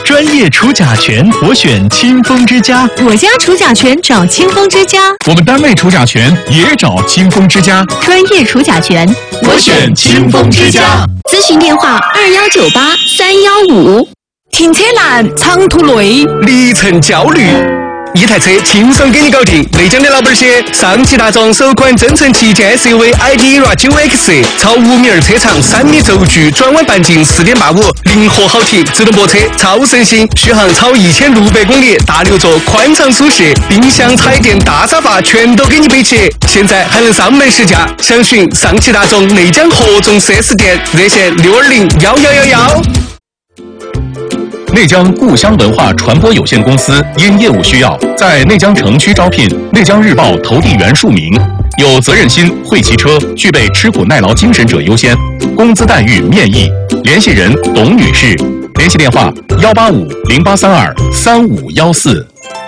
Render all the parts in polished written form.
专业除甲醛，我选清风之家。 我家除甲醛找清风之家。 我们单位除甲醛也找清风之家。 专业除甲醛， 我选清风之家。 咨询电话2198-315。停车难，长途累， 里程焦虑。一台车轻松给你搞定。内江的老板些，上汽大众首款增程旗舰 SUV ID.ERA 9X， 超5米2车长，3米轴距，转弯半径4.85，灵活好停，自动泊车，超省心，续航超1600公里，大6座，宽敞舒适，冰箱、彩电、大沙发全都给你备齐。现在还能上门试驾，详询上汽大众内江合众 4S 店，热线620-1111。 内江故乡文化传播有限公司因业务需要，在内江城区招聘内江日报投递员数名，有责任心、会骑车、具备吃苦耐劳精神者优先，工资待遇面议。联系人董女士，联系电话185-0832-3514。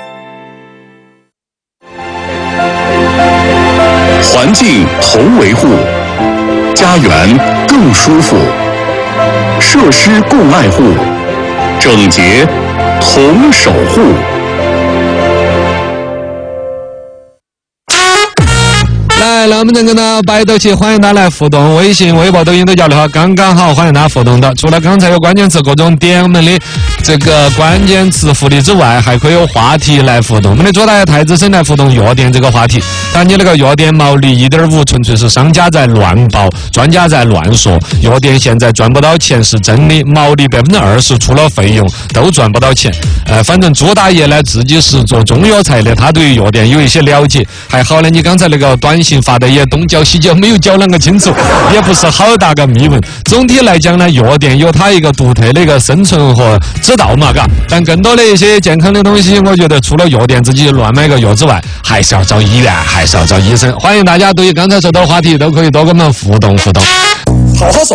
环境同维护，家园更舒服，设施共爱护，整洁同守护。 来，那我们能跟他摆到起，欢迎大家来互动，微信、微博、抖音都交流好，刚刚好，欢迎大家互动的。除了刚才有关键词各种点我们的这个关键词福利之外，还可以有话题来互动。我们的左大爷太子参来互动药店这个话题，但你那个药店毛利1.5%，纯粹是商家在乱报，专家在乱说。药店现在赚不到钱是真的，毛利20%，除了费用都赚不到钱。反正朱大爷呢自己是做中药材的，他对于药店有一些了解。还好呢，你刚才那个短信发的也东搅西搅，没有搅啷个清楚，也不是好大个秘闻。总体来讲呢，药店有它一个独特的一个生存和之道嘛，嘎。但更多的一些健康的东西，我觉得除了药店自己乱买个药之外，还是要找医院，还是要找医生。欢迎大家对于刚才说到的话题都可以多跟我们互动互动。 好好耍，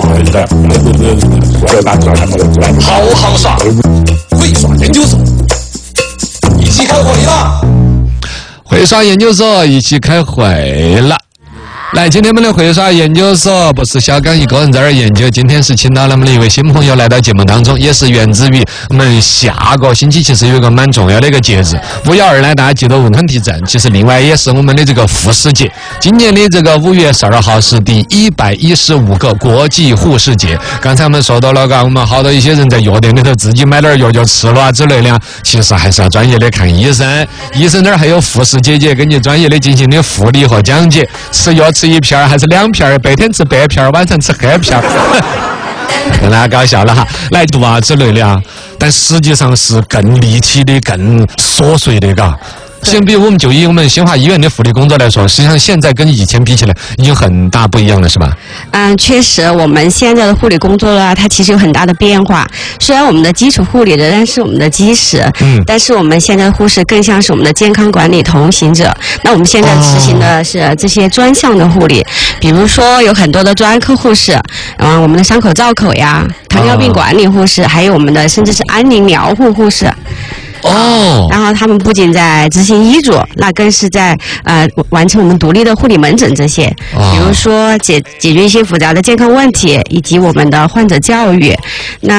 好好耍，会耍研究所，一起开会了。 会耍研究所一起开会了。来，今天我们的会耍研究所不是小刚一个人在这儿研究，今天是请到了我们的一位新朋友来到节目当中，也是源自于我们下个星期其实有一个蛮重要的一个节日512呢，大家记得文康体证。其实另外也是我们的这个护士节，今年的这个5月12号是第115个国际护士节。刚才我们说到了，我们好多一些人在药店里头自己买点药就吃了之类的，其实还是要专业的看医生，医生那儿还有护士姐姐给你专业的进行的护理和讲解，吃药吃1片还是2片，白天吃白片，晚上吃黑片，跟大家搞笑了哈，来读啊之类的啊，但实际上是更离奇的、更琐碎的，嘎。先比我们就以我们新华医院的护理工作来说，实际上现在跟以前比起来已经很大不一样了，是吧？ 确实，我们现在的护理工作呢，它其实有很大的变化。虽然我们的基础护理仍然是我们的基石，但是我们现在的护士更像是我们的健康管理同行者。那我们现在实行的是这些专项的护理，比如说有很多的专科护士，我们的伤口造口呀，糖尿病管理护士，还有我们的甚至是安宁疗护护士。然后他们不仅在执行医嘱，那更是在完成我们独立的护理门诊这些，比如说解决一些复杂的健康问题，以及我们的患者教育。那